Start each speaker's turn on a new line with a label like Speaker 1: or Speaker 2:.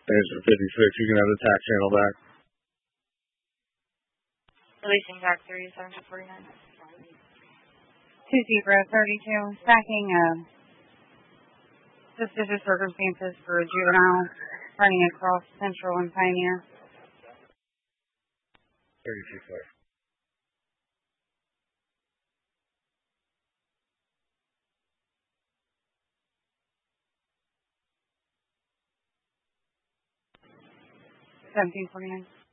Speaker 1: Thanks for 56. You can have the tax channel back.
Speaker 2: Releasing back 3749.
Speaker 3: 2032. Stacking suspicious circumstances for a juvenile running across Central and Pioneer.
Speaker 1: 32 clear.
Speaker 3: $17.49.